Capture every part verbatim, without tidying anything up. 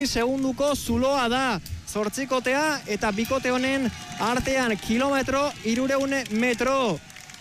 segunduko zuloa da. Zortzikotea eta bikote honen artean kilometro irureune metro.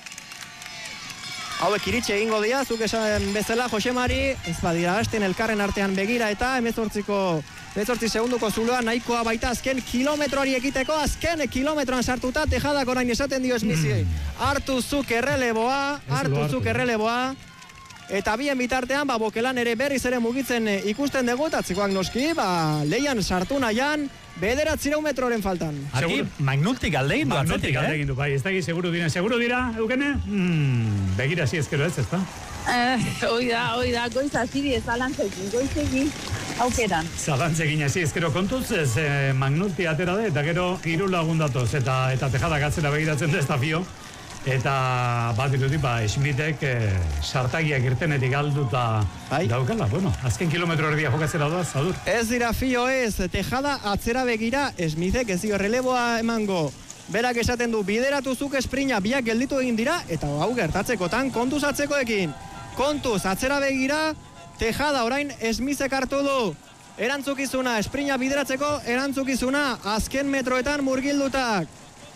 Hauek iritsi egingo dira, zuk esan bezala, Josemari, ez badira hasten elkarren artean begira eta hemezortziko hemezortzi segunduko zuloa nahikoa baita azken kilometroari ekiteko, azken kilometroan sartuta Tejadak orain esaten dio Smithi. Mm. Hartu zuk erreleboa, hartu zuk erreleboa. Eta bien bitartean, ba, Bokelan ere berriz ere mugitzen ikusten dugu, eta atzikoak noski, ba, leian sartu nahian, bederatzireun metroren faltan. Arki, Magnultik alde egin du, Magnultik alde egin du, bai, ez da egin seguru dira, seguru dira, Eukene? Mm, begira si ezkero ez, ez da? Eh, oi da, oi da, goiz aziri ez alantzekin, goizegin aukeran. Zalantzekin hasi ezkero kontuz, ez eh, Magnulti atera da, eta gero hiru lagun datoz, eta, eta Tejadak atzera begiratzen da ez da fio. Eta bat irudik, ba, Smithek eh, sartagiak irtenetik alduta bai? Daukala, bueno, azken kilometro erdia jokatzera doaz, adur. Ez dira fio ez, Tejada atzera begira, Smithek ez dio releboa emango. Berak esaten du, bideratu zuk esprina, biak gelditu egin dira, eta hau gertatzekotan kontuz atzekoekin. Kontuz, atzera begira, Tejada orain Smithek hartu du. Erantzukizuna, esprina bideratzeko, erantzukizuna, azken metroetan murgildutak.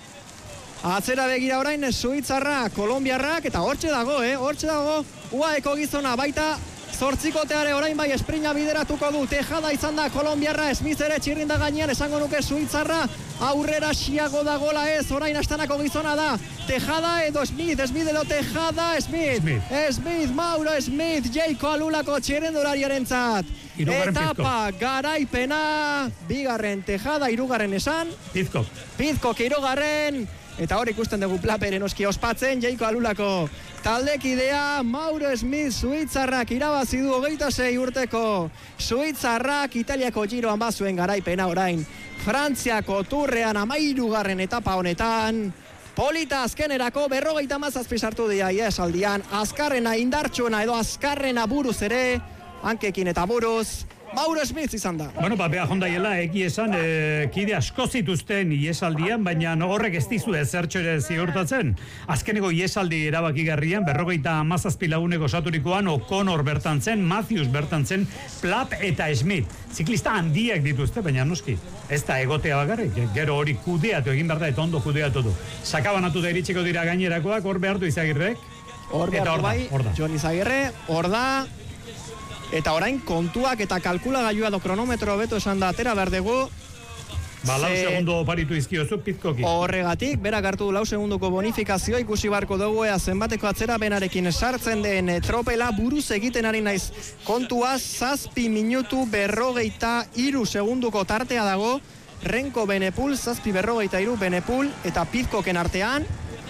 Atzera begira orain, Suitzarra, Kolombiarrak, eta hortxe dago, eh? Hortxe dago, uaeko gizona, baita zortzikoteare orain bai esprina bideratuko du. Tejada izan da, Kolombiarra, Smith ere txirrinda gainean, esango nuke Suitzarra, aurrera xiago da gola ez, orain astanako gizona da. Tejada edo Smith, Smith edo Tejada, Smith. Smith, Smith Mauro Smith, Jaiko Alulako txirrendulariaren zat. Etapa, garaipena, bigarren Tejada, irugarren esan. Pizkok. Pizkok, irugarren. Eta hor ikusten dugu plaperen oski ospatzen, Jaiko Alulako taldekidea, Mauro Smith, Suitzarrak irabazi du hogeita sei urteko. Suitzarrak Italiako giroan bazuen garaipena orain. Frantziako turrean amairugarren etapa honetan. Polita azkenerako berrogeita mazazpi sartu dira iesaldian. Azkarrena indartsuena edo azkarrena buruz ere, hankekin eta buruz. Mauro Smith izan da. Bueno, ba, beha jondaiela, eki esan, e, kide asko zituzten iesaldian, baina horrek ez dizu ezertxo ere ziurtatzen. Azkeneko iesaldi erabakigarrian, berrogeita amazazpi laguneko saturikoan, O'Connor bertan zen, Matthews bertan zen, Plapp eta Smith. Ziklista handiak dituzte, baina noski. Ez da egotea bakarrik, gero hori kudeatu egin behar da, eta ondo kudeatu du. Sakabanatu da iritsiko dira gainerakoak, hor behar du Izagirrek. Hor behar du bai, Jon Izagirre, hor da. Eta orain kontuak eta kalkulagailua do kronometro beto esan da atera behar dugu. Ba, lau segundo oparitu izkiozu, Pizkoki. Horregatik, berak hartu lau segunduko bonifikazio, ikusi barko dugu ea zenbateko atzera benarekin sartzen den tropela buruz egiten ari naiz. Kontua, zazpi minutu berrogeita iru segunduko tartea dago. Renko Benepul, zazpi berrogeita iru Benepul eta Pizkoken artean.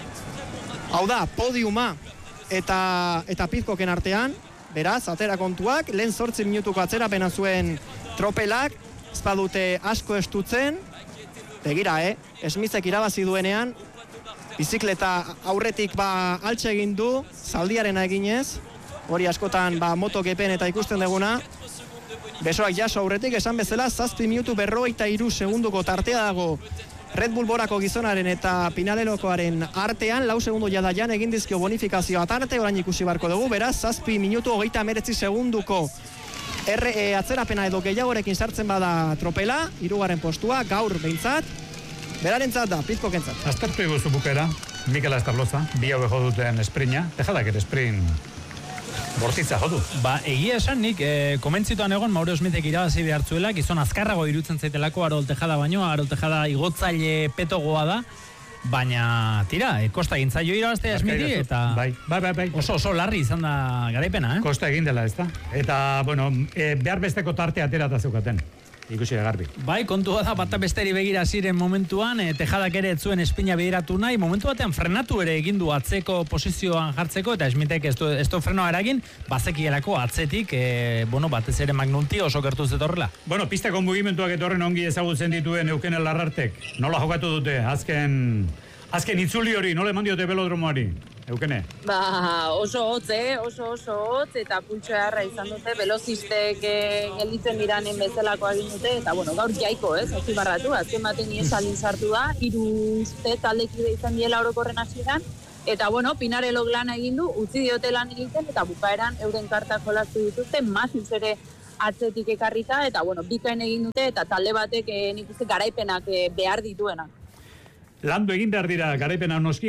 Hau da, podiuma eta, eta Pizkoken artean. Beraz, atera kontuak, lehen zortzi minutuko atzerapena zuen tropelak, ezpadute asko estutzen, begira, eh? Smithek irabazi duenean, bizikleta aurretik ba altxe egin du, zaldiarena eginez, hori askotan ba motogepen eta ikusten deguna, besoak jaso aurretik, esan bezala, zazpi minutu berrogeita iru segunduko tartea dago, Red Bull Borako gizonaren eta Pinalerokoaren artean, lau segundu jadaian egin dizkio bonifikazioa tarte, orain ikusi barko dugu, beraz, zazpi minutu hogeita hemeretzi segunduko erre, e, atzerapena edo gehiagorekin sartzen bada tropela, hirugarren postua, gaur behintzat, berarentzat da, Pizkokentzat. Aztertu eguzu bukera, Mikel Estarloza, bi hau jo duten esprina, Tejadak ere sprint bortitza jodu. Ba, egia esan nik, e, komentzituan egon Mauro Smithek irabazi behartzuela, gizon azkarrago irutzen zaitelako Arol Tejada baino, Arol Tejada igotzaile petogoa da, baina, tira, e, kosta egin zaio irabaztea Smithi, eta bai, bai, bai, bai. oso, oso larri izan da garaipena, eh? Kosta egin dela, ez da? Eta, bueno, e, behar besteko tarte aterata zeukaten. Ikusi da garbi. Bai, kontua da, bata besteri begira ziren momentuan, e, Tejadak ere ez zuen espina bideratu nahi, momentu batean frenatu ere egin du atzeko posizioan jartzeko, eta Smithek ez du, ez du frenoa eragin, bazekielako atzetik, e, bueno, batez ere Magnulti oso gertuz etorrela. Bueno, pistako mugimenduak etorren ongi ezagutzen dituen Eukene Larrartek. Nola jokatu dute, azken, azken itzuli hori, nola eman diote velodromoari? Eukene? Ba, oso hotz, eh? oso oso hotz, eta pultso eharra izan dute, velozistek eh, gelditzen diranen bezalako egin dute, eta bueno, gaur jaiko, ez, hasi barratu, azken baten iesalin sartu da, hiru uste taldekide izan diela orokorren hasieran, eta bueno, Pinarelok lan egin du, utzi diote lan egiten, eta bukaeran euren kartak jolastu dituzte, Matthews ere atzetik ekarrita, eta bueno, bikain egin dute, eta talde batek e, nik uste garaipenak e, behar dituena. Landu egin behar dira garaipena noski,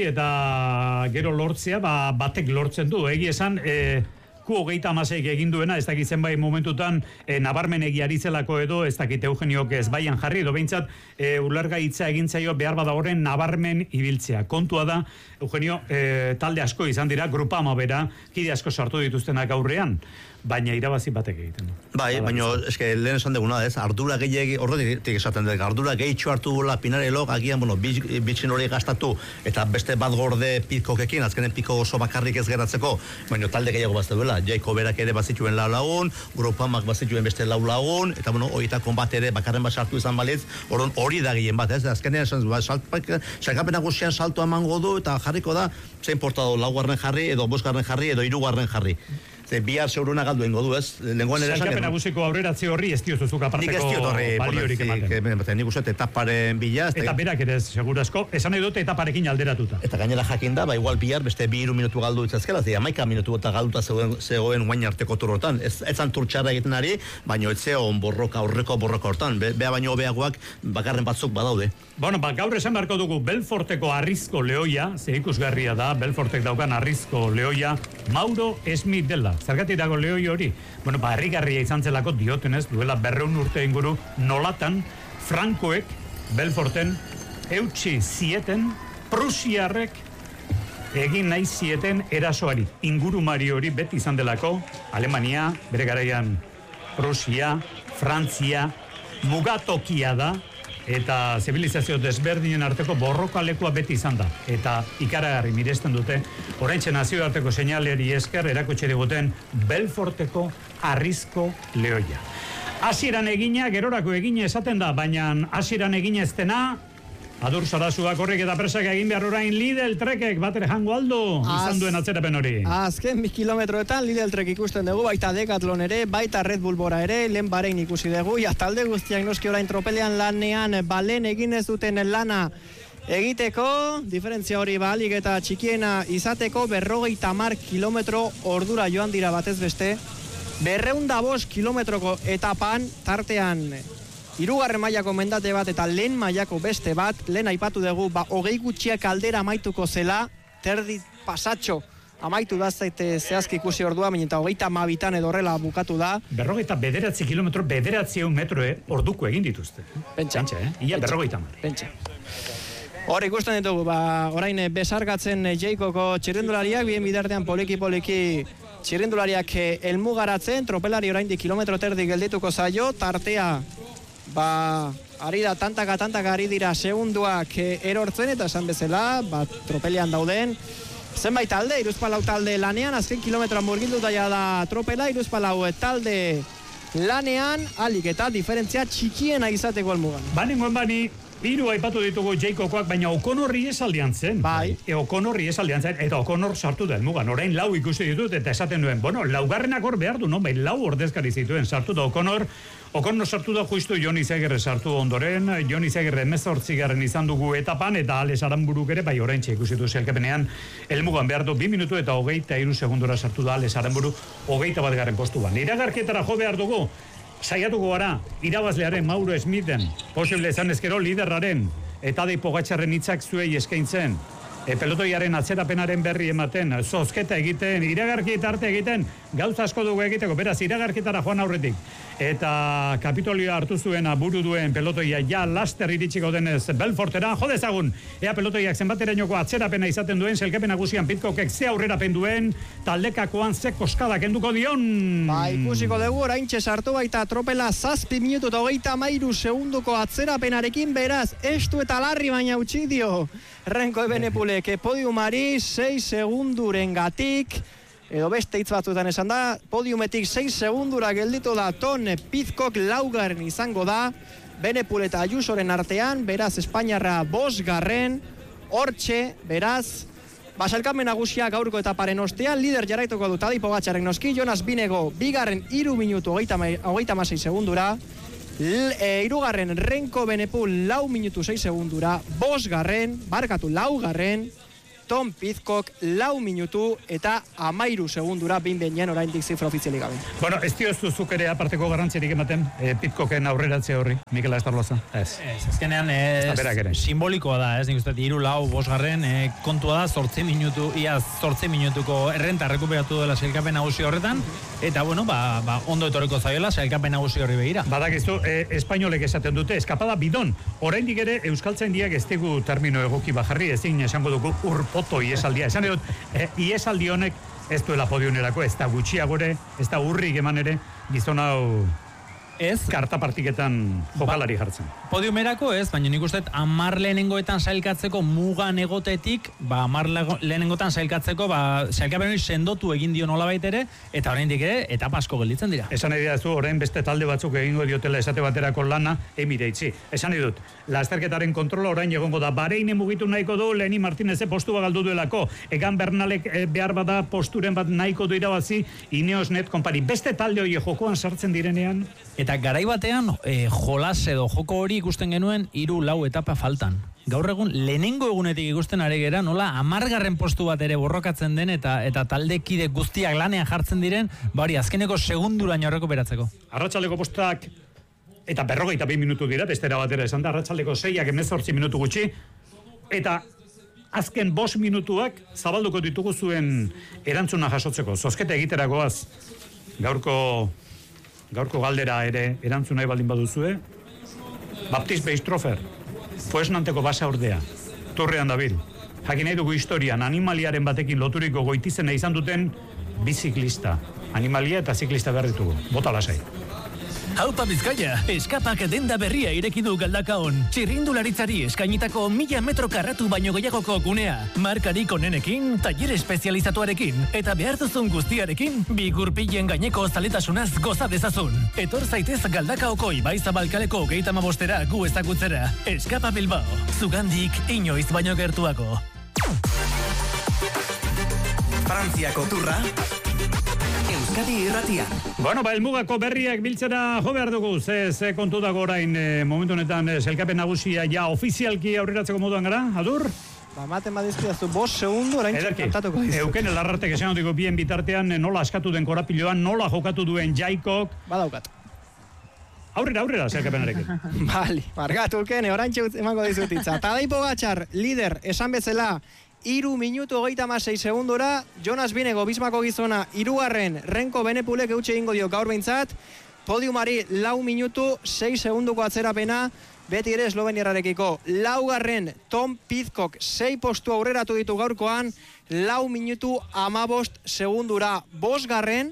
eta gero lortzea, ba, batek lortzen du. Egi esan, e, ku hogeita amaseik egin duena, ez dakit zenbait momentutan e, nabarmen egiari zelako edo, ez dakit Eugeniok ez baian jarri, edo behintzat e, ulerga hitza egin zaio behar bada horren nabarmen ibiltzea. Kontua da, Eugenio, e, talde asko izan dira, grupa ama bera, kide asko sartu dituztenak aurrean, baina irabazi batek egiten du. Bai, baina eske lehen esan duguna ez, ardura gehiegi, horretik esaten dut, ardura gehitxo hartu gula Pinarelok, agian, bueno, bitxin hori gastatu, eta beste bat gorde pikokekin, azkenen piko oso bakarrik ez geratzeko, baina talde gehiago bazte duela, Jaiko berak ere bazituen lau lagun, Grupamak bazituen beste lau lagun, eta bueno, horietako bat ere bakarren bat sartu izan balitz, hori da gehien bat, ez, azkenean esan, salkapen nagusian salto emango du, eta jarriko da, zein portado, laugarren jarri, edo bosgarren jarri, edo hirugarren jarri. Ze bihar zeuruna galdu ingo du, ez? Lenguan ere esan... Zalkapen nagusiko aurreratze horri ez diozuzuk aparteko baliorik ematen. Nik uste etaparen bila... Eta berak ere segurasko, esan nahi dute etaparekin alderatuta. Eta gainera jakin da, ba igual bihar beste bi hiru minutu galdu itzazkela, ze amaika minutu eta galduta zegoen guain arteko turrotan. Ez zan turtxarra egiten ari, baina ez zeon borroka, aurreko borroka hortan. Bea baino hobeagoak bakarren batzuk badaude. Bueno, ba, gaur esan beharko dugu Belforteko arrizko lehoia, ze ikusgarria da, Belfortek daukan arrizko lehoia, Mauro Smith dela. Zergatik dago lehoi hori? Bueno, ba, herrigarria izan zelako diotenez, duela berreun urte inguru, nolatan, Frankoek, Belforten, eutxi zieten, Prusiarrek, egin nahi zieten erasoari. Ingurumari hori beti izan delako, Alemania, bere garaian Prusia, Frantzia, mugatokia da, eta zibilizazio desberdinen arteko borrokalekua beti izan da. Eta ikaragarri miresten dute, oraintxe nazioarteko seinaleri esker erakutsi diguten Belforteko arrizko lehoia. Hasieran egina, gerorako egina esaten da, baina hasieran egina ez dena, Adur Sarasuak horrek eta presak egin behar orain Lidl Trekek batere jango aldo izan duen atzerapen hori. Azken bi kilometroetan Lidl Trek ikusten dugu, baita Decathlon ere, baita Red Bull Bora ere, lehen Bahrein ikusi dugu, ja talde guztiak noski orain tropelean lanean, balen egin ez duten lana egiteko, diferentzia hori balik eta txikiena izateko, berrogeita hamar kilometro ordura joan dira batez beste, berreun da bost kilometroko etapan, tartean hirugarren mailako mendate bat eta lehen mailako beste bat, lehen aipatu dugu, ba, hogei gutxiak aldera amaituko zela, terdi pasatxo amaitu da zaite zehazki ikusi ordua, baina eta hogeita hamabitan edo horrela bukatu da. Berrogeita bederatzi kilometro, bederatzi eun metro, eh, orduko egin dituzte. Pentsa. Pentsa, eh? Ia berrogeita hamar. Pentsa. Hor ikusten ditugu, ba, orain besargatzen Jaikoko txirrindulariak, bien bidartean poliki-poliki txirrindulariak helmugaratzen, tropelari oraindik kilometro terdi geldituko zaio, tartea ba, ari da tantaka tantaka ari dira segunduak erortzen eta esan bezala, ba, tropelean dauden zenbait talde, Hiruzpalau talde lanean, azken kilometroan murgilduta ja da tropela, Hiruzpalau talde lanean, alik eta diferentzia txikiena izateko helmugan. Banengoen bani, hiru aipatu ditugu Jaikokoak, baina Okonorri ez aldean zen. Bai. E, Okonorri ez aldean zen, eta Okonor sartu da helmugan. Orain lau ikusi ditut eta esaten duen, bueno, laugarrenak hor behar du, no? Bai, lau ordezkari zituen sartu da Okonor. Okonor sartu da justu Jon Izagirre sartu ondoren, Jon Izagirre hemezortzigarren izan dugu etapan, eta Ales Aranburuk ere, bai oraintxe ikusi du zelkepenean, helmugan behar du, bi minutu eta hogeita hiru segundora sartu da Ales Aranburu, hogeita bat garren postuan. Iragarketara jo behar dugu, saiatuko gara, irabazlearen Mauro Smithen, posible ezan ezkero liderraren, eta Tadej Pogačarren hitzak zuei eskaintzen, e, pelotoiaren atzerapenaren berri ematen, zozketa egiten, iragarketa arte egiten, gauza asko dugu egiteko, beraz, iragarketara joan aurretik. Eta Kapitolioa hartu zuen buru duen pelotoia ja laster iritsiko denez Belfortera, jo dezagun, ea pelotoiak zenbaterainoko atzerapena izaten duen, zelkepen nagusian Pitcockek ze aurrerapen duen, taldekakoan ze koskadak enduko dion. Ba, ikusiko dugu, oraintxe sartu baita tropela zazpi minutu eta hogeita hamairu segunduko atzerapenarekin, beraz, estu eta larri baina utzi dio Renko Ebenepulek podiumari sei segunduren gatik, edo beste hitz batzuetan esan da, podiumetik sei segundura gelditu da Ton Pitcock, laugarren izango da, Benepul eta Ayusoren artean, beraz Espainiarra bosgarren, hortxe, beraz, basalkamen nagusiak gaurko etaparen ostean, lider jarraituko du Tadej Pogačarren noski, Jonas Binego, bigarren iru minutu hogeita hamasei segundura, hirugarren Renko Benepul lau minutu sei segundura, bosgarren, barkatu laugarren, Tom Pidcock lau minutu eta amairu segundura bin behinean oraindik zifra ofizialik gabe. Bueno, ez diozu zuk ere aparteko garrantzirik ematen, e, Pidcocken aurreratzea horri, Mikel Astarloza. Ez. Ez, azkenean ez, simbolikoa da, ez nik uste, hiru lau bosgarren e, kontua da, zortzi minutu, ia zortzi minutuko errenta rekuperatu dela sailkapen nagusi horretan, eta bueno, ba, ba ondo etorriko zaiola sailkapen nagusi horri begira. Badakizu, e, espainolek esaten dute, eskapada bidon, oraindik ere euskaltzaindiak ez digu termino egoki bajarri, ezin esango dugu urpoto iesaldia. Esan dut, e, iesaldi honek ez duela podionerako, ez da gutxiagore, ez da urrik eman ere, gizon hau ez karta partiketan jokalari jartzen. Podiumerako ez, baina nik uste amar lehenengoetan sailkatzeko mugan egotetik, ba amar lehenengoetan sailkatzeko, ba sailkapen hori sendotu egin dio nolabait ere, eta oraindik ere etapa asko gelditzen dira. Esan nahi didazu, orain beste talde batzuk egingo diotela esate baterako lana, emireitzi. Esan nahi dut, lasterketaren kontrola orain egongo da, Bareine mugitu nahiko du, Leni Martineze postua galdu duelako, Egan Bernalek e, behar bada posturen bat nahiko du irabazi, Ineos Net konpari. Beste talde hori jokoan sartzen direnean, eta garai batean e, jolas edo joko hori ikusten genuen hiru lau etapa faltan. Gaur egun lehenengo egunetik ikusten ari gera nola hamargarren postu bat ere borrokatzen den eta eta taldekide guztiak lanean jartzen diren, bari azkeneko segunduraino errekuperatzeko. Arratsaldeko postak eta berrogeita bi minutu dira, bestera batera esan da, arratsaldeko seiak hemezortzi minutu gutxi, eta azken bost minutuak zabalduko ditugu zuen erantzuna jasotzeko. Zozketa egiteragoaz, gaurko gaurko galdera ere erantzun nahi baldin baduzue, Baptist Beistrofer, Fuesnanteko basa ordea, Torrean dabil. Jakin nahi dugu historian, animaliaren batekin loturiko goitizena izan duten biziklista. Animalia eta ziklista behar ditugu. Bota lasai. Haupa Bizkaia, eskapak denda berria ireki du Galdakaon. Txirrindularitzari eskainitako mila metro karratu baino gehiagoko gunea. Markarik onenekin, taller espezializatuarekin, eta behar duzun guztiarekin, bi gurpilen gaineko zaletasunaz goza dezazun. Etor zaitez Galdakaoko Ibai Zabalkaleko geita mabostera gu ezagutzera. Eskapa Bilbao, zugandik inoiz baino gertuako. Frantziako turra, Euskadi irratian. Bueno, ba, elmugako berriak biltzera jo behar dugu, ze, ze kontu dago orain, e, momentu honetan, e, sailkapen nagusia ja ofizialki aurreratzeko moduan gara, adur? Ba, maten badizkidazu, bost segundo, orain txekantatuko dizu. Euken elarrartek esan dutiko bien bitartean, nola askatu den korapiloan, nola jokatu duen Jaikok. Badaukat. Aurrera, aurrera, sailkapenarekin. Bali, margatu, Ukene, orain txeut emango dizutitza. Tadej Pogačar, lider, esan bezala, iru minutu hogeita hamasei segundora, Jonas Binego Bismako gizona, irugarren, Renko Benepulek eutxe egingo dio gaur behintzat, podiumari lau minutu, sei segunduko atzerapena, beti ere esloveniarrarekiko. Laugarren, Tom Pidcock, sei postu aurreratu ditu gaurkoan, lau minutu amabost segundura. Bosgarren,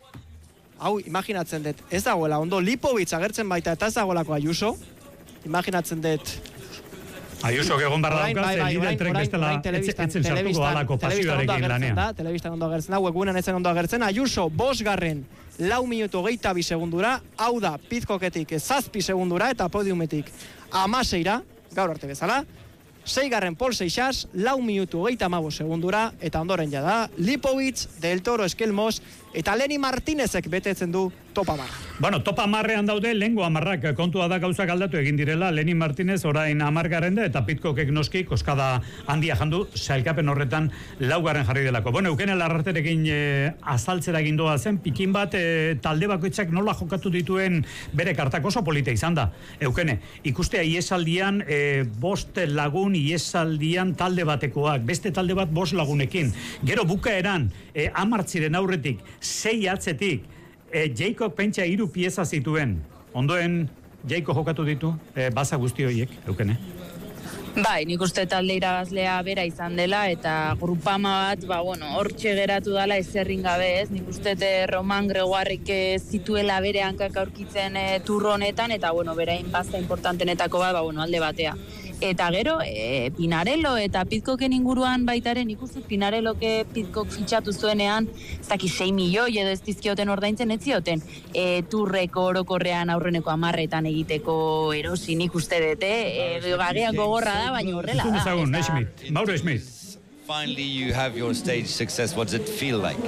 hau, imaginatzen dut, ez dagoela, ondo Lipovic agertzen baita, eta ez dagoelako Ayuso, imaginatzen dut, Ayuso egon barra daukaz, lidertrek bestela etzen sartuko alako pasioarekin lanean. Telebistan ondo agertzen da, webunan etzen ondo agertzen. Ayuso, bosgarren, lau minutu geita bi segundura, hau da, Pidcocketik zazpi segundura, eta podiumetik amaseira, gaur arte bezala. Seigarren Pol Seixas, lau minutu geita amabo segundura, eta ondoren jada, Lipovic, Del Toro Eskelmos, eta Leni Martinezek betetzen du topa marra. Bueno, topa marrean daude, lehengo amarrak kontua da gauzak aldatu egin direla, Leni Martinez orain amargarren da, eta Pidcockek noski, koskada handia jandu, sailkapen horretan laugarren jarri delako. Bueno, Eukene Larraterekin e, azaltzera egin doa zen, pikin bat e, talde bakoitzak nola jokatu dituen bere kartak oso polita izan da. Eukene, ikustea iesaldian e, bost lagun iesaldian talde batekoak, beste talde bat bost lagunekin. Gero bukaeran, e, amartziren aurretik, sei atzetik, e, Jaikok pentsa hiru pieza zituen. Ondoen, Jaiko jokatu ditu, e, baza guzti horiek, Eukene. Bai, nik uste talde irabazlea bera izan dela, eta grupama bat, ba, bueno, hortxe geratu dala ezerrin gabe, ez? Nik uste Roman Gregoarrik zituela bere hankak aurkitzen e, turro honetan, eta, bueno, berain baza importantenetako bat, ba, bueno, alde batea. Eta gero, e, Pinarello eta Pidcocken inguruan baitaren ikustut Pinareloke Pidcock fitxatu zuenean, ez daki sei milioi edo ez dizkioten ordaintzen ez zioten, e, turreko orokorrean aurreneko amarretan egiteko erosi nik uste dute, e, gagean gogorra da, baina horrela da. Ezagun, Schmidt, Mauro Schmidt. Finally you have your stage success. What does it feel like?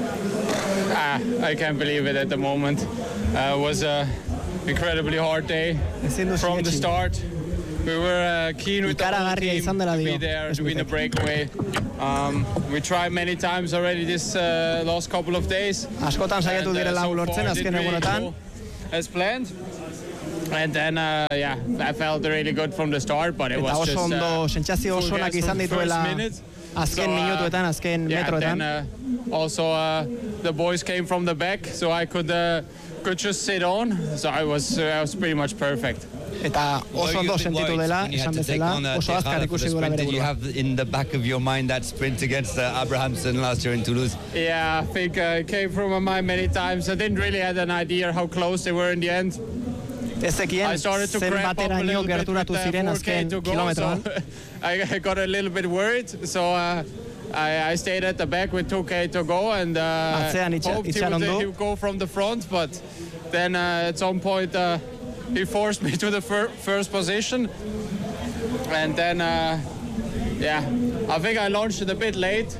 Ah, I can't believe it at the moment. Uh, it was an incredibly hard day from the start. we were uh, keen with the whole team to be there to win the breakaway. Um, we tried many times already this uh, last couple of days. Askotan saiatu direla lortzen azken egunetan. As planned. And then, uh, yeah, I felt really good from the start, but it was just uh, ondo, sentsazio oso onak izan dituela azken minutuetan, azken metroetan. Yeah, then uh, also uh, the boys came from the back, so I could uh, could just sit on. So I was uh, I was pretty much perfect. Eta oso ondo sentitu dela, esan bezala, oso azkar ikusi duela bere burua. Did you have in the back of your mind that sprint against uh, Abrahamsen last year in Toulouse? Yeah, I think uh, it came from my mind many times. I didn't really have an idea how close they were in the end. Ezekien, zenbateraino gerturatu ziren azken kilometroan. I got a little bit worried, so uh, I, I stayed at the back with two K to go and uh, hoped he would, he would go from the front, but then uh, at some point uh, he forced me to the fir first position. And then, uh, yeah, I think I launched it a bit late.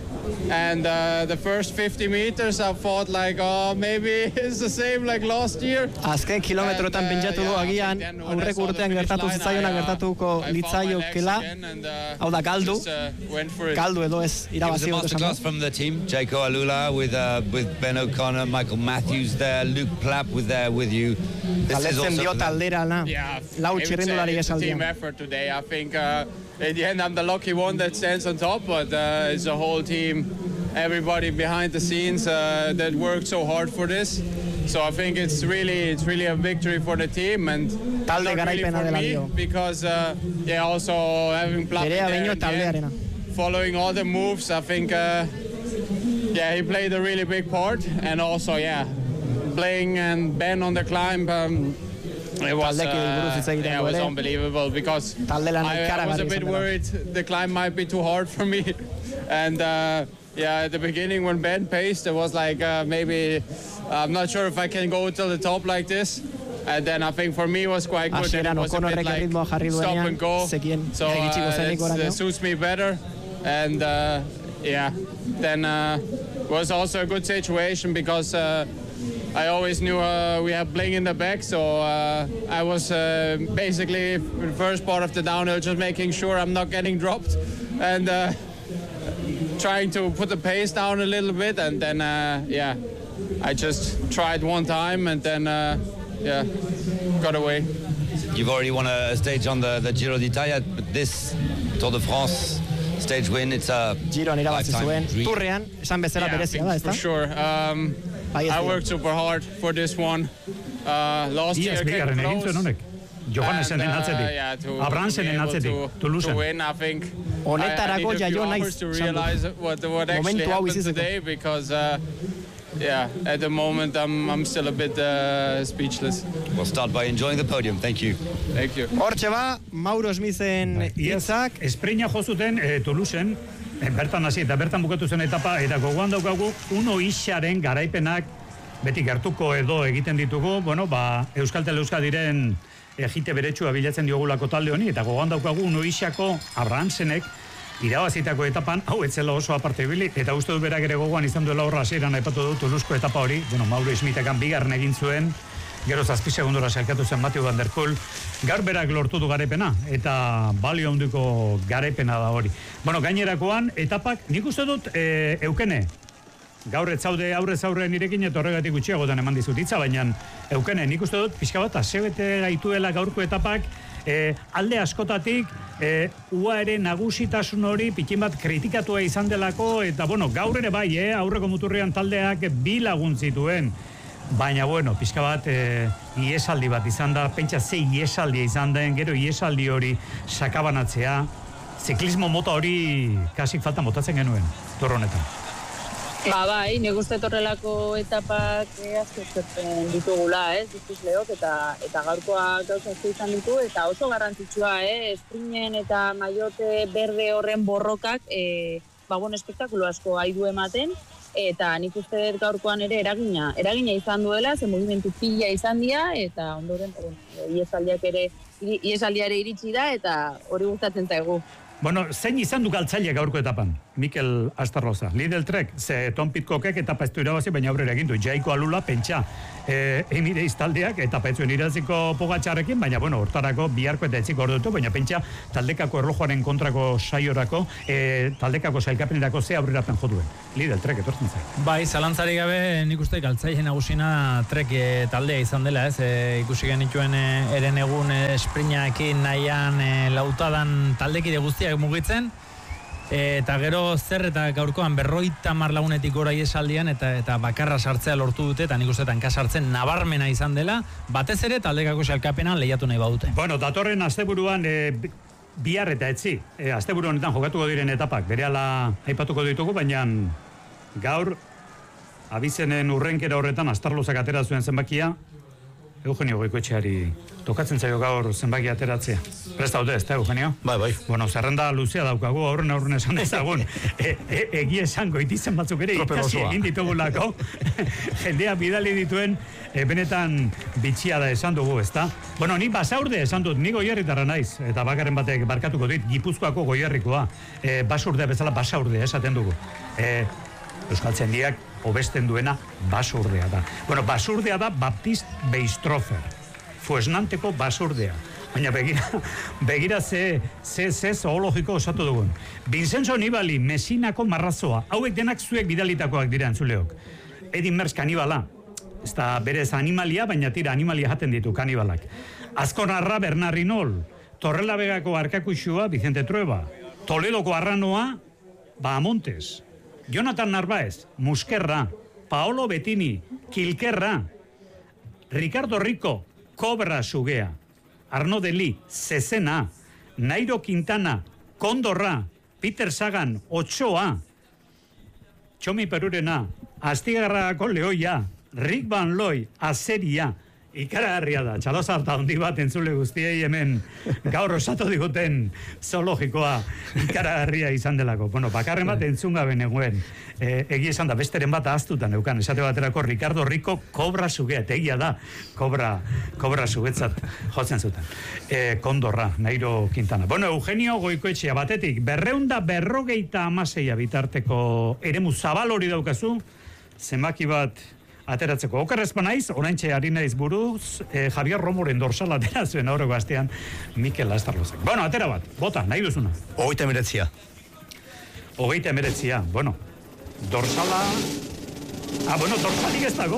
And uh, the first fifty meters I thought like, oh, maybe it's the same like last year. Azken kilometroetan pentsatu du agian aurreko urtean gertatu zitzaiona gertatuko litzaiokela. Hau da galdu. Galdu edo ez irabazi gotu esan. It was a masterclass from the team. Jaco Alula with uh, with Ben O'Connor, Michael Matthews there, Luke Plapp was there with you. Galetzen dio taldera la. Lau txirrendulari esaldian. Team effort today. I think uh, in the end I'm the lucky one that stands on top, but uh, it's a whole team. Everybody behind the scenes uh, that worked so hard for this. So I think it's really it's really a victory for the team and not really for me because uh, yeah, also having Plapp there following all the moves, I think uh, yeah, he played a really big part and also yeah, playing and Ben on the climb. Um, It was, uh, yeah, it was unbelievable because I, I was a bit worried the climb might be too hard for me. And uh, yeah, at the beginning when Ben paced, it was like uh, maybe, I'm not sure if I can go to the top like this. And then I think for me it was quite good. And it was a bit like stop and go. So uh, that suits me better. And uh, yeah, then uh, it was also a good situation because uh, I always knew uh, we had Bling in the back, so uh, I was uh, basically the first part of the downhill just making sure I'm not getting dropped and uh, trying to put the pace down a little bit, and then uh, yeah, I just tried one time and then uh, yeah, got away. You've already won a stage on the, the Giro d'Italia, but this Tour de France stage win, it's a Giro irabazi zuen. Turrean, esan bezala berezia da, ezta? For sure. Um, I worked super hard for this one. Uh, last year I came close. Johannesen atzetik, Abramsenen atzetik, Toulouse. To win, I think Honetarako I, I jaio naiz to realize what, what actually happened today because uh, yeah, at the moment I'm, I'm still a bit uh, speechless. We'll start by enjoying the podium. Thank you. Thank you. Hortxe ba, Mauro Smithen hitzak. Espreina jo zuten eh, Toulouseen, bertan hasi eta bertan bukatu zen etapa, eta gogoan daukagu Uno Ixaren garaipenak beti gertuko edo egiten ditugu, bueno, ba, Euskaltel Euskadiren egite beretsua bilatzen diogulako talde honi, eta gogoan daukagu Uno Ixako Abramsenek irabazitako etapan, hau etzela oso aparte ibili, eta uste du berak ere gogoan izan duela horra hasieran aipatu du Toulouseko etapa hori, bueno, Mauro Smithekan bigarren egin zuen, gero zazpi segundora sailkatu zen Mathieu van der Poel, gaur berak lortu du garepena, eta balio handiko garepena da hori. Bueno, gainerakoan, etapak, nik uste dut, e, Eukene, gaur ez zaude aurrez aurre nirekin eta horregatik gutxiagotan eman dizut hitza, baina Eukene, nik uste dut, pixka bat, asebete gaituela gaurko etapak, e, alde askotatik, e, ua ere nagusitasun hori pikin bat kritikatua izan delako, eta bueno, gaur ere bai, eh, aurreko muturrean taldeak bi lagun zituen, baina bueno, pixka bat e, iesaldi bat izan da, pentsa ze iesaldia izan den, gero iesaldi hori sakabanatzea, ziklismo mota hori kasik falta motatzen genuen, torronetan. Ba, bai, nik uste torrelako etapak azkezten ditugula, ez, ikisleok, eta, eta gaurkoa gauza asko izan ditu, eta oso garrantzitsua, eh, esprinen eta maiote berde horren borrokak, eh, ba, bon, espektakulo asko haidu ematen, eta nik uste gaurkoan ere eragina, eragina izan duela, ze movimentu pila izan dira, eta ondoren, bon, iesaldiak ere, iesaldia ere iritsi da, eta hori gustatzen zaigu. Bueno, zein izan du galtzaile gaurko etapan? Mikel Astarloza. Lidl Trek, ze Tom Pitcockek etapa ez du irabazi, baina aurrera egin du. Jaiko Alula, pentsa, e, Emirates taldeak etapa ez zuen iraziko Pogačarrekin, baina, bueno, hortarako biharko eta etzik ordutu, baina pentsa taldekako erlojuaren kontrako saiorako, e, taldekako sailkapenerako ze aurrerapen jo duen. Lidl Trek, etortzen zait. Bai, zalantzari gabe, nik uste galtzaile nagusina Trek e, taldea izan dela, ez? E, ikusi genituen e, eren egun e, esprinaekin nahian e, lautadan taldekide guztiak mugitzen, eta gero zer eta gaurkoan berroita hamar lagunetik gora iesaldian eta eta bakarra sartzea lortu dute, eta nik uste tanka sartzen nabarmena izan dela, batez ere taldekako sailkapenan lehiatu nahi badute. Bueno, datorren asteburuan e, bihar eta etzi, e, asteburu honetan jokatuko diren etapak, berehala aipatuko ditugu, baina gaur abizenen urrenkera horretan Astarlozak atera zuen zenbakia, Eugenio Goikoetxeari tokatzen zaio gaur zenbaki ateratzea. Presta dute, ez da, Eugenio? Bai, bai. Bueno, zerrenda luzea daukagu, aurren aurren esan dezagun. e, e, egi esan goitizen batzuk ere ikasi egin ditugulako. Jendea bidali dituen, e, benetan bitxia da esan dugu, ez da? Bueno, ni Basaurde esan dut, ni Goierritarra naiz, eta bakaren batek barkatuko dit, Gipuzkoako Goierrikoa. E, Basurde bezala Basaurde esaten dugu. E, Euskaltzaindiak hobesten duena Basurdea da. Bueno, Basurdea da Baptist Beistrofer. Fuesnanteko Basurdea. Baina begira, begira ze, ze, ze zoologiko osatu dugun. Vincenzo Nibali, Mesinako marrazoa. Hauek denak zuek bidalitakoak dira entzuleok. Edin Merckx kanibala. Ez da berez animalia, baina tira animalia jaten ditu kanibalak. Azkonarra Bernardinol. Torrelavegako Arkakuxua, Vicente Trueba. Toledoko Arranoa, Bahamontes. Jonathan Narváez, Musquerra, Paolo Bettini, Kilkerra, Ricardo Rico, Cobra Sugea, Arnaud Deli, Cesena, Nairo Quintana, Condorra, Peter Sagan, Ochoa, Txomi Perurena, Astigarragako Leoia, Rick Van Looy, Azeria, ikaragarria da, txalozarta handi bat entzule guztiei hemen gaur osatu diguten zoologikoa ikaragarria izan delako. Bueno, bakarren bat entzun gabe neguen. E, egi esan da, besteren bat ahaztutan eukan, esate baterako Ricardo Rico Cobra Sugea, eta egia da, Cobra, Cobra Sugetzat jotzen zuten. E, Kondorra, Nairo Quintana. Bueno, Eugenio Goikoetxea batetik, berreunda berrogeita amaseia bitarteko eremu zabal hori daukazu, zenbaki bat ateratzeko. Okerrezpa naiz, oraintxe ari naiz buruz, eh, Javier Romoren dorsala atera zuen aurreko astean Mikel Astarlozek. Bueno, atera bat, bota, nahi duzuna. Hogeita emeretzia. Hogeita emeretzia, bueno, dorsala... Ah, bueno, dorsalik ez dago.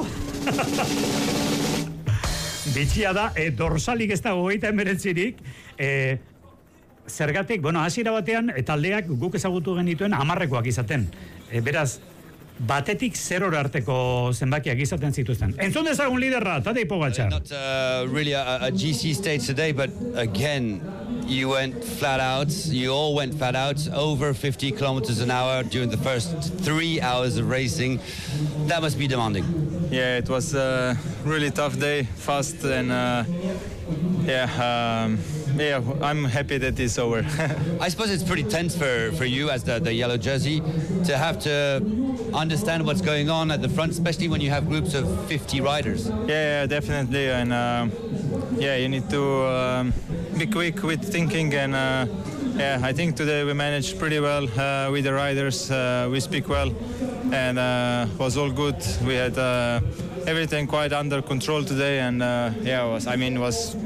Bitxia da, eh, dorsalik ez dago hogeita emeretzirik, eh, zergatik, bueno, hasiera batean, e, taldeak guk ezagutu genituen hamarrekoak izaten. E, beraz, batetik zerora arteko zenbakiak izaten zituzten. Entzun dezagun liderra, Tadej Pogačar. Not uh, really a, a G C stage today, but again, you went flat out. You all went flat out, over fifty kilometers an hour during the first three hours of racing. That must be demanding. Yeah, it was a really tough day, fast, and uh, yeah, um, yeah, I'm happy that it's over. I suppose it's pretty tense for, for you as the, the yellow jersey to have to understand what's going on at the front, especially when you have groups of fifty riders. Yeah, yeah, definitely, and uh, yeah, you need to um, be quick with thinking, and uh, yeah, I think today we managed pretty well uh, with the riders. Uh, we speak well, and uh, was all good. We had uh, everything quite under control today, and uh, yeah, it was. I mean, it was.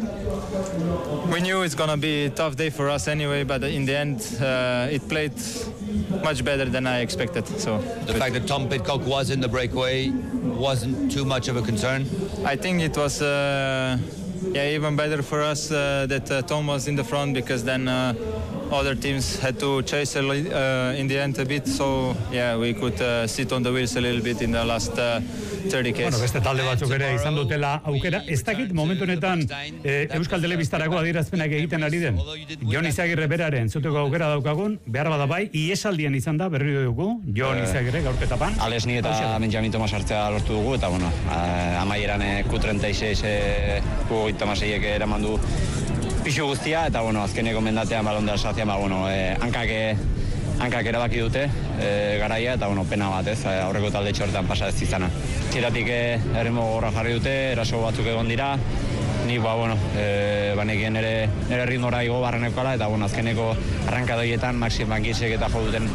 We knew it's gonna be a tough day for us anyway, but in the end, uh, it played much better than I expected. So the fact that Tom Pidcock was in the breakaway wasn't too much of a concern. I think it was. Uh, Yeah, even better for us uh, that uh, Tom was in the front, because then uh, other teams had to chase a li- uh, in the end a bit. So yeah, we could uh, sit on the wheels a little bit in the last uh, thirty Ks. Bueno, beste talde batzuk ere izan dutela aukera. Ez dakit momentu honetan eh, Euskal Telebistarako adierazpenak egiten ari den. Jon Izagirre beraren zuteko aukera daukagun, behar bada bai, iesaldian izan da, berri dugu, Jon Izagirre gaurketapan. Ales ni eta Benjamin Tomas hartzea lortu dugu, eta bueno, amaieran Q treinta y seis Q Tomaseiek eraman du pixu guztia, eta bueno, azkeneko mendatean balon de alsazian, ba, bueno, eh, hankak, hankak erabaki dute eh, garaia, eta bueno, pena bat ez, aurreko talde txortan pasa ez izana. Txiratik eh, errimo gorra jarri dute, eraso batzuk egon dira, ni ba, bueno, eh, banekien ere, ere ritmora igo barrenekala, eta bueno, azkeneko arrankadoietan Maxim Bankisek eta jo duten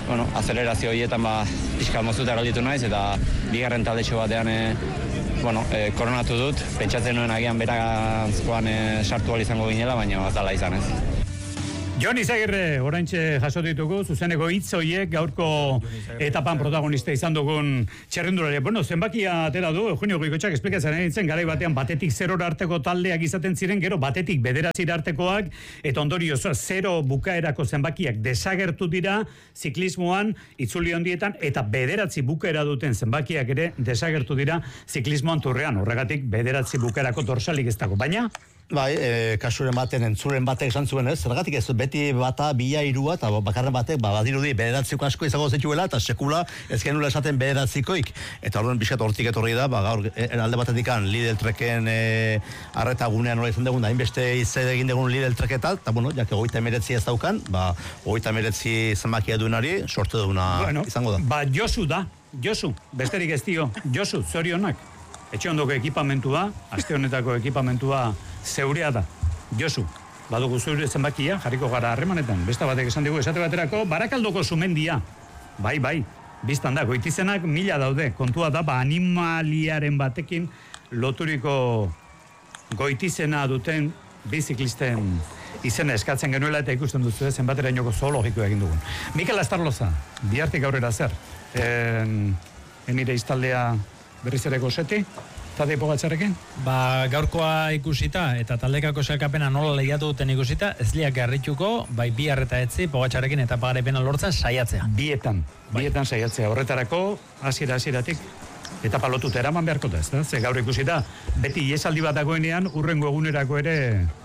bueno, azelerazio horietan ba, pixka moztuta gelditu naiz, eta bigarren taldetxo batean e, bueno, e, koronatu dut, pentsatzen nuen agian berantzkoan e, sartu ahal izango ginela, baina azala izan ez. Jon Izagirre, oraintxe jaso ditugu, zuzeneko hitz horiek gaurko etapan protagonista izan dugun txerrendulari. Bueno, zenbakia atera du, Eugenio Goikotxak esplikatzen ditzen, garai batean batetik zerora arteko taldeak izaten ziren, gero batetik bederatzira artekoak, eta ondorioz zero bukaerako zenbakiak desagertu dira ziklismoan, itzuli hondietan, eta bederatzi bukaera duten zenbakiak ere desagertu dira ziklismoan turrean. Horregatik bederatzi bukaerako dorsalik ez dago. Baina, bai, e, kasuren baten entzuren batek esan zuen ez, zergatik ez, beti bata, bila, irua, eta bakarren batek, ba, badirudi, bederatziko asko izango zetxuela, eta sekula ez genula esaten bederatzikoik. Eta orduan biskat hortik etorri da, ba, gaur, e, alde batetik an, Lidl Treken e, arreta gunean nola izan dugun, hainbeste izan egin dugun Lidl Treketal, eta bueno, jake goita emeretzi ez daukan, ba, goita emeretzi zenbakia duenari, sorte duguna bueno, izango da. Ba, Josu da, Josu, besterik ez dio, Josu, zorionak. Etxe ondoko ekipamentua, aste honetako ekipamentua zeurea da. Josu, badugu zure zenbakia, jarriko gara harremanetan. Besta batek esan digu, esate baterako, Barakaldoko sumendia. Bai, bai, biztan da, goitizenak mila daude. Kontua da, ba, animaliaren batekin loturiko goitizena duten biziklisten izena eskatzen genuela eta ikusten duzu zenbaterainoko zoologiko egin dugun. Mikel Astarloza, bihartik aurrera zer. En, enire iztaldea berriz ere gozeti, Tadei Pogačarrekin? Ba, gaurkoa ikusita eta taldekako sailkapena nola lehiatu duten ikusita, ez liak garrituko, bai bi harreta etzi, Pogačarrekin eta pagarepena lortzen saiatzea. Bietan, bai. Bietan saiatzea. Horretarako, hasiera hasieratik eta palotuta eraman beharko da, ez da? Ze gaur ikusita, beti iesaldi bat dagoenean, urrengo egunerako ere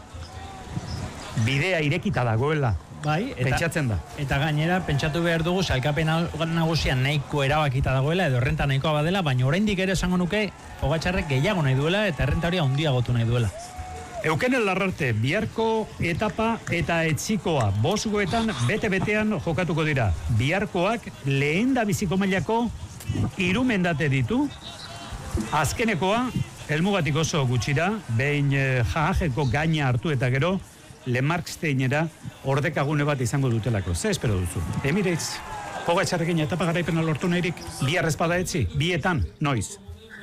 bidea irekita dagoela. Bai, eta, pentsatzen da. Eta gainera, pentsatu behar dugu, sailkapen nagusian nahiko erabakita dagoela, edo errenta nahikoa badela, baina oraindik ere esango nuke, Pogačarrek gehiago nahi duela, eta errenta hori handiagotu nahi duela. Euken Larrarte, biharko etapa eta etzikoa, bosgoetan bete-betean jokatuko dira. Biharkoak lehen da biziko mailako irumendate ditu, azkenekoa, helmugatik oso gutxira, behin jajeko gaina hartu eta gero, Lemarksteinera ordekagune bat izango dutelako. Ze espero duzu? Emirates, Pogačarrekin etapa garaipena lortu nahirik, bihar ezpada etzi, bietan, noiz?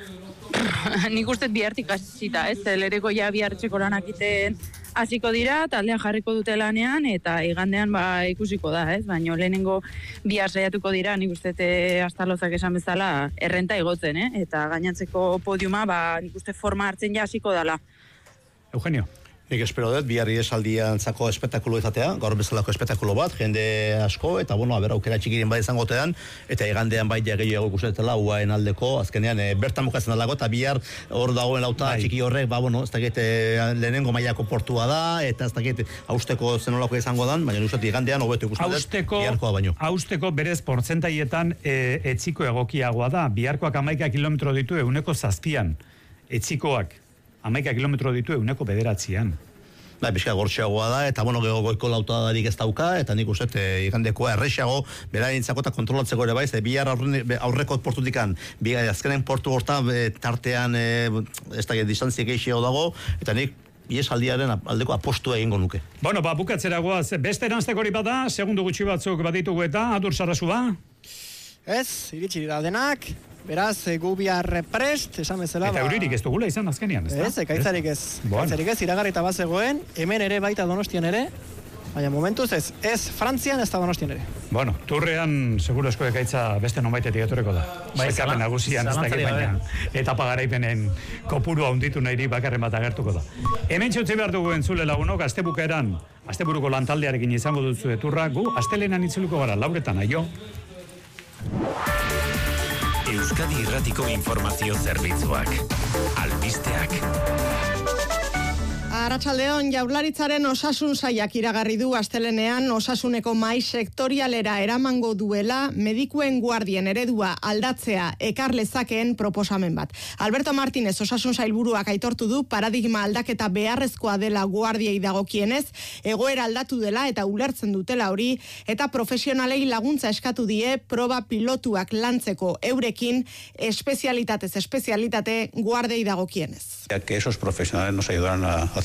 Nik uste bihartik hasita, ez? Lereko ja bihartxeko lanak iten hasiko dira, taldean jarriko dute lanean, eta igandean ba ikusiko da, ez? Baina lehenengo bihar saiatuko dira, nik uste Astarlozak esan bezala errenta igotzen, eh? Eta gainantzeko podiuma, ba nik uste forma hartzen ja hasiko dela. Eugenio. Nik espero dut, biharri esaldian zako espetakulo izatea, gaur bezalako espetakulo bat, jende asko, eta bueno, abera aukera txikirin bat izango tean, eta igandean bai gehiago ikusetela, uaen aldeko, azkenean, e, bertan bukatzen alago, eta bihar hor dagoen lauta bai. Txiki horrek, ba, bueno, ez dakit, e, lehenengo mailako portua da, eta ez dakit, hausteko zenolako izango dan, baina nuzat igandean, hobetu ikusten dut, biharkoa baino. Hausteko berez portzentaietan e, etziko egokiagoa da, biharkoak amaika kilometro ditu euneko zazpian, etzikoak. Amaika kilometro ditu euneko bederatzian. Ba, bizka gortxeagoa da, eta bueno, geho goiko lautadarik ez dauka, eta nik uste, e, igandekoa errexeago, beraintzako eta kontrolatzeko ere baiz, e, bihar aurreko portutikan, bi, azkenen portu horta, e, tartean, e, ez da, distantziak eixeo dago, eta nik iesaldiaren aldeko apostu egingo nuke. Bueno, ba, bukatzeragoaz, beste eranzteko hori bada, segundu gutxi batzuk baditugu eta, Adur Sarasua? Ez, iritsi dira denak, beraz, gu bihar prest, esan bezala. Eta euririk ez dugula izan azkenean, ez da? Ez, ekaitzarik ez. Ekaitzarik ez, iragarrita bat zegoen, hemen ere baita Donostian ere, baina momentuz ez, ez Frantzian ez da Donostian ere. Bueno, turrean seguro esko ekaitza beste nonbaitetik etorreko da. Bai, Zekapen nagusian ez dakit baina, etapa garaipenen kopuru handitu nahi bakarren bat agertuko da. Hemen txutzi behar dugu entzule lagunok, astebukaeran, asteburuko lantaldearekin izango duzu turra, gu astelenan itzuliko gara, lauretan, aio. Euskadi Irratiko Informazio Zerbitzuak. Albisteak. Arratsaldeon, Jaurlaritzaren osasun sailak iragarri du astelenean osasuneko mahai sektorialera eramango duela medikuen guardien eredua aldatzea ekar lezakeen proposamen bat. Alberto Martínez osasun sailburuak aitortu du paradigma aldaketa beharrezkoa dela guardiei dagokienez, egoera aldatu dela eta ulertzen dutela hori, eta profesionalei laguntza eskatu die proba pilotuak lantzeko eurekin espezialitatez espezialitate guardei dagokienez. Que esos profesionales nos ayudaran a hacer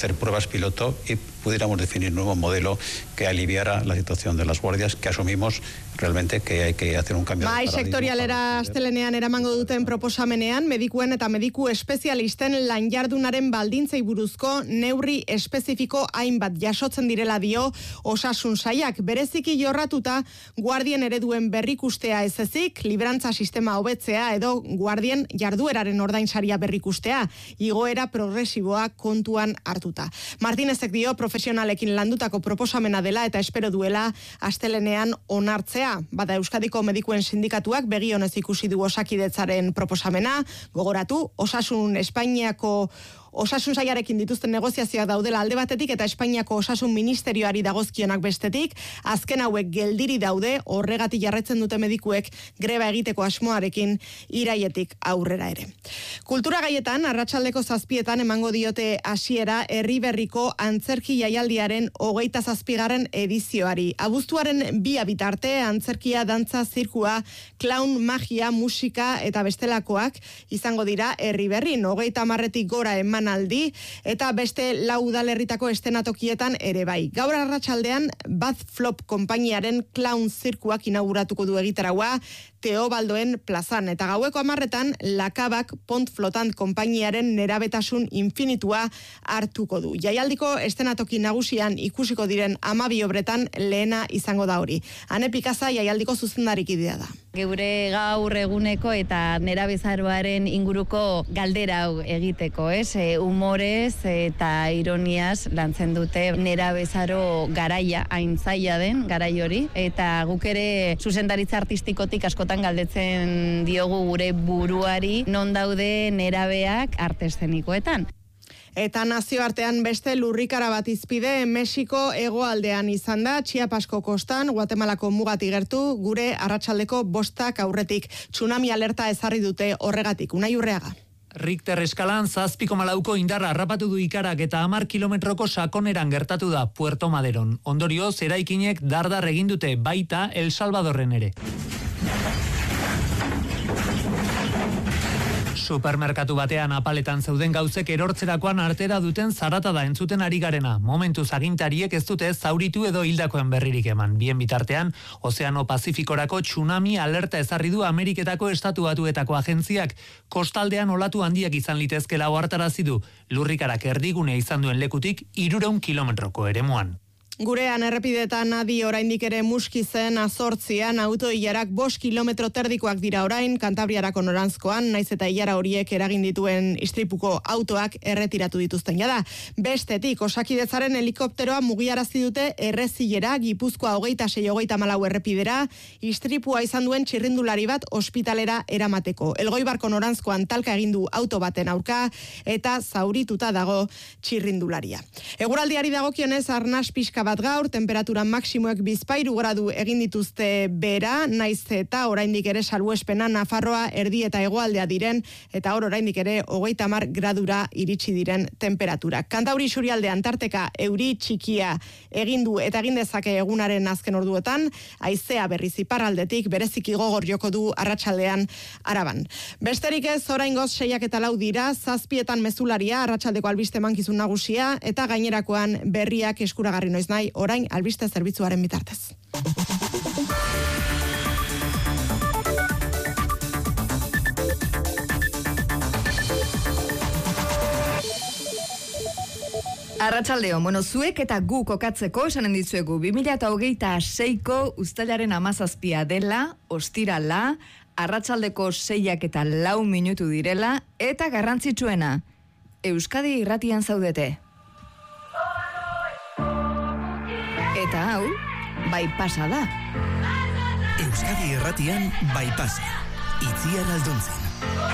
hacer pruebas piloto y pudiéramos definir un nuevo modelo que aliviara la situación de las guardias, que asumimos realmente que hay que hacer un cambio. Bai, sektorialera astelenean eramango duten proposamenean, medikuen eta mediku espezialisten lan jardunaren baldintzei buruzko neurri espezifiko hainbat jasotzen direla dio Osasun Sailak, bereziki jorratuta guardien ereduen berrikustea ez ezik, librantza sistema hobetzea edo guardien jardueraren ordainsaria berrikustea, igoera progresiboa kontuan hartuta. Martinezek dio profesionalekin landutako proposamena dela eta espero duela astelenean onartzea. Bada Euskadiko medikuen sindikatuak begionez ikusi du Osakidetzaren proposamena, gogoratu, Osasun Espainiako Osasun Sailarekin dituzten negoziazioak daudela alde batetik eta Espainiako Osasun Ministerioari dagozkionak bestetik, azken hauek geldiri daude, horregatik jarraitzen dute medikuek greba egiteko asmoarekin iraietik aurrera ere. Kultura gaietan, arratsaldeko zazpietan emango diote hasiera Herriberriko antzerki jaialdiaren hogeita zazpigarren edizioari. Abuztuaren bi bitarte, antzerkia, dantza, zirkua, clown, magia, musika eta bestelakoak izango dira Herriberrin, hogeita hamarretik gora eman aldi, eta beste lau udalerritako estenatokietan ere bai. Gaur arratsaldean Bad Flop konpainiaren clown zirkuak inauguratuko du egitaraua Teobaldoen plazan, eta gaueko hamarretan Lakabak Pont Flotant konpainiaren nerabetasun infinitua hartuko du. Jaialdiko estenatoki nagusian ikusiko diren hamabi obretan lehena izango da hori. Ane Pikaza jaialdiko zuzendarik idea da. Geure gaur eguneko eta nerabezaroaren inguruko galdera hau egiteko, ez? E, humorez eta ironiaz lantzen dute nerabezaro garaia, hain zaila den garai hori, eta guk ere zuzendaritza artistikotik askotan galdetzen diogu gure buruari non daude nerabeak arte eszenikoetan. Eta nazioartean beste lurrikara bat izpide Mexiko hegoaldean izan da, Chiapasko kostan, Guatemalako mugati gertu, gure arratsaldeko bostak aurretik. Tsunami alerta ezarri dute horregatik, Unai Urreaga. Richter eskalan zazpiko malauko indarra harrapatu du ikarak eta hamar kilometroko sakoneran gertatu da Puerto Maderon. Ondorioz, eraikinek dardar egin dute baita El Salvadorren ere. Supermerkatu batean apaletan zeuden gauzek erortzerakoan artera duten zaratada entzuten ari garena. Momentuz agintariek ez dute zauritu edo hildakoen berririk eman. Bien bitartean, Ozeano Pazifikorako tsunami alerta ezarri du Ameriketako Estatu Batuetako agentziak. Kostaldean olatu handiak izan litezkela ohartarazi du. Lurrikarak erdigune izan duen lekutik hirurehun kilometroko eremuan. Gurean errepidetan adi oraindik ere muskizen azortzian autoilarak bost kilometro terdikoak dira orain, Kantabriarako noranzkoan, naiz eta ilara horiek eragin dituen istripuko autoak erretiratu dituzten jada. Bestetik, Osakidetzaren helikopteroa mugiarazi dute errezilera, Gipuzkoa hogeita sei hogeita malau errepidera, istripua izan duen txirrindulari bat ospitalera eramateko. Elgoibarko noranzkoan talka egin du auto baten aurka eta zaurituta dago txirrindularia. Eguraldiari dagokionez arnas pixka bat gaur, temperatura maksimoek bizpairu gradu egin dituzte bera, naiz eta oraindik ere salbuespena Nafarroa erdi eta hegoaldea diren, eta hor oraindik ere hogeita hamar gradura iritsi diren temperatura. Kantauri isurialdean tarteka euri txikia egin du eta egin dezake egunaren azken orduetan, haizea berriz iparraldetik bereziki gogor joko du arratsaldean Araban. Besterik ez, oraingoz seiak eta lau dira, zazpietan mezularia, arratsaldeko albiste mankizun nagusia, eta gainerakoan berriak eskuragarri noiz nahi, orain albiste zerbitzuaren bitartez. Arratsaldeon, bueno, zuek eta gu kokatzeko esanen dizuegu bi mila hogeita seiko uztailaren hamazazpia dela, ostirala, arratsaldeko seiak eta lau minutu direla, eta garrantzitsuena, Euskadi Irratian zaudete. Eta hau, Bypassa da. Euskadi Irratian Bypassa. Itziar Alduntzen.